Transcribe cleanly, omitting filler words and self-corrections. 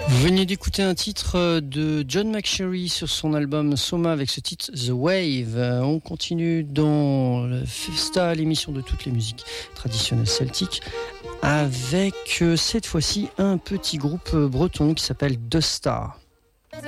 Vous venez d'écouter un titre de John McSherry sur son album Soma avec ce titre The Wave. On continue dans le Festa, l'émission de toutes les musiques traditionnelles celtiques, avec cette fois-ci un petit groupe breton qui s'appelle The Star.